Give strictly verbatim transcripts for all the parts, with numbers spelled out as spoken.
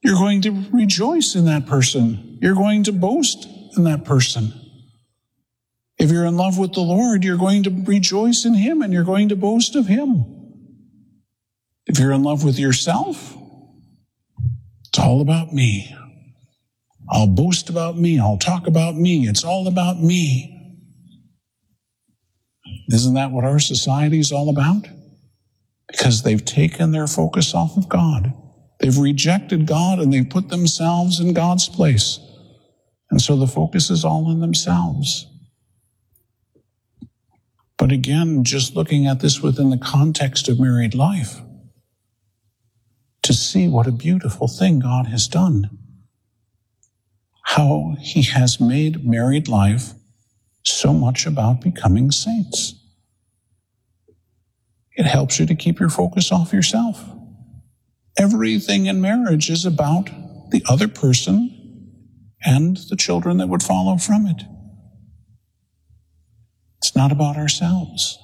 You're going to rejoice in that person. You're going to boast in that person. If you're in love with the Lord, you're going to rejoice in him and you're going to boast of him. If you're in love with yourself, it's all about me. I'll boast about me. I'll talk about me. It's all about me. Isn't that what our society is all about? Because they've taken their focus off of God. They've rejected God and they've put themselves in God's place. And so the focus is all on themselves. But again, just looking at this within the context of married life, to see what a beautiful thing God has done. How he has made married life so much about becoming saints. It helps you to keep your focus off yourself. Everything in marriage is about the other person and the children that would follow from it. It's not about ourselves.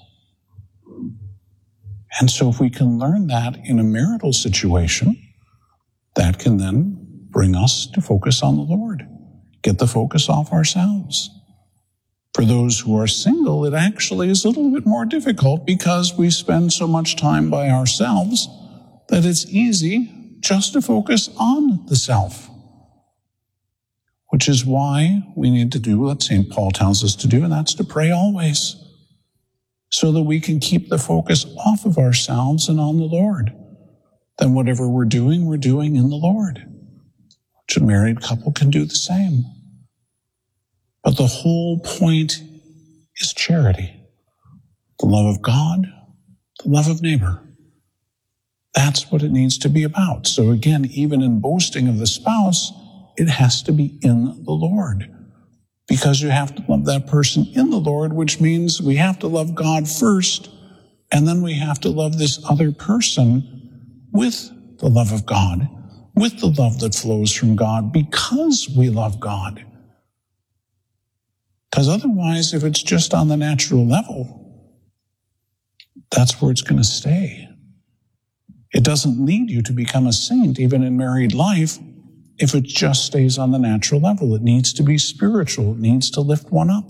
And so if we can learn that in a marital situation, that can then bring us to focus on the Lord. Get the focus off ourselves. For those who are single, it actually is a little bit more difficult because we spend so much time by ourselves that it's easy just to focus on the self. Which is why we need to do what Saint Paul tells us to do, and that's to pray always, so that we can keep the focus off of ourselves and on the Lord. Then whatever we're doing, we're doing in the Lord. Which a married couple can do the same. But the whole point is charity. The love of God, the love of neighbor. That's what it needs to be about. So again, even in boasting of the spouse, it has to be in the Lord. Because you have to love that person in the Lord, which means we have to love God first, and then we have to love this other person with the love of God, with the love that flows from God, because we love God. Because otherwise, if it's just on the natural level, that's where it's going to stay. It doesn't need you to become a saint, even in married life, if it just stays on the natural level. It needs to be spiritual. It needs to lift one up.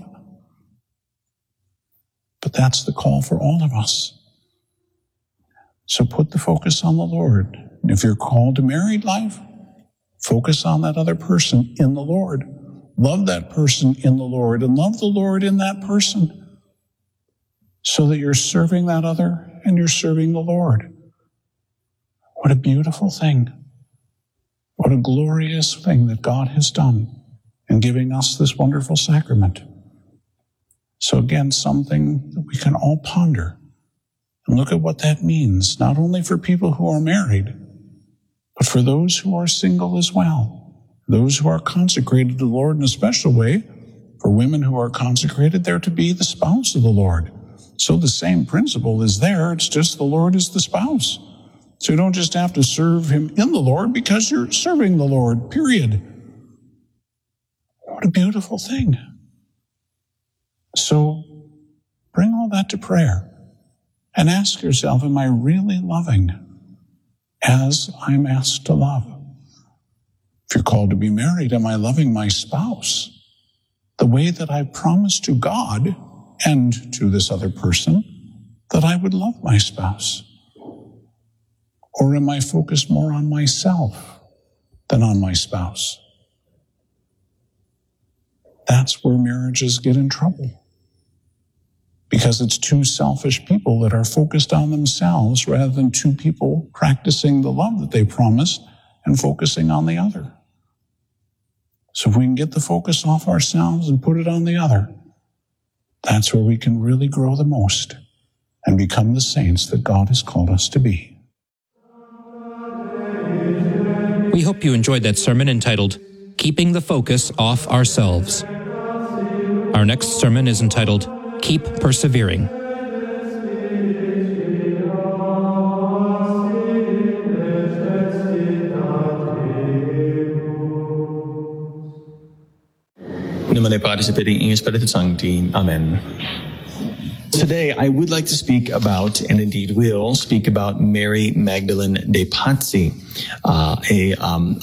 But that's the call for all of us. So put the focus on the Lord. And if you're called to married life, focus on that other person in the Lord. Love that person in the Lord and love the Lord in that person so that you're serving that other and you're serving the Lord. What a beautiful thing. What a glorious thing that God has done in giving us this wonderful sacrament. So again, something that we can all ponder and look at what that means, not only for people who are married, but for those who are single as well. Those who are consecrated to the Lord in a special way, for women who are consecrated, they're to be the spouse of the Lord. So the same principle is there, it's just the Lord is the spouse. So you don't just have to serve him in the Lord because you're serving the Lord, period. What a beautiful thing. So bring all that to prayer and ask yourself, am I really loving as I'm asked to love? If you're called to be married, am I loving my spouse the way that I promised to God and to this other person that I would love my spouse? Or am I focused more on myself than on my spouse? That's where marriages get in trouble. Because it's two selfish people that are focused on themselves rather than two people practicing the love that they promised and focusing on the other. So if we can get the focus off ourselves and put it on the other, that's where we can really grow the most and become the saints that God has called us to be. We hope you enjoyed that sermon entitled, Keeping the Focus Off Ourselves. Our next sermon is entitled, Keep Persevering. Nomine Patris et Filii et Spiritus Sancti. Amen. Today, I would like to speak about, and indeed will speak about, Mary Magdalene de Pazzi, uh, a um,